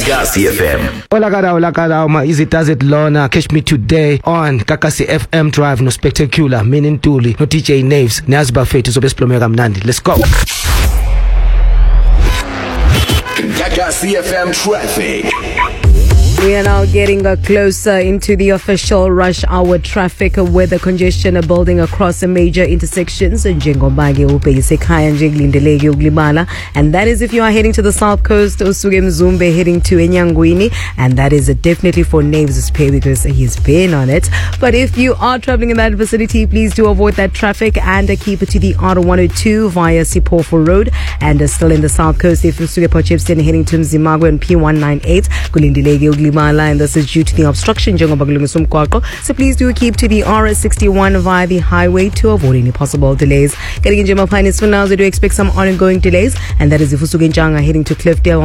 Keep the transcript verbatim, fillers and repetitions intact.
Gagasi F M. Hola kada, hola kada, uma easy does it lona. Catch me today on Gagasi F M Drive no Spectacular, Minin Tuli, no D J Naves, Nazba Fate, so best plumega mnandi. Let's go. Gagasi F M traffic. We are now getting uh, closer into the official rush hour traffic uh, with the congestion uh, building across the major intersections. Njengobage ubeyisekhaya nje kulindeleke ukulibala, and that is if you are heading to the south coast, usuke Mzumbe heading to Enyangwini, and that is uh, definitely for Naves' pay because he's been on it. But if you are traveling in that vicinity, please do avoid that traffic and uh, keep it to the R one oh two via Sipofu Road, and uh, still in the south coast if usuke Potchefstroom heading to Mzimagwe and P one ninety-eight kulindeleke ukulibala. And this is due to the obstruction, so please do keep to the R sixty-one via the highway to avoid any possible delays. Getting in Jema Pines for now, they do expect some ongoing delays, and that is if Usugenjanga heading to Cliffdale